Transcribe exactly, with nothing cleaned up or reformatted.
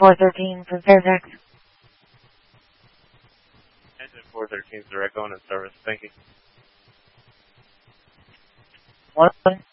four thirteen for Fairfax. Engine four thirteen, direct going in service. Thank you. One.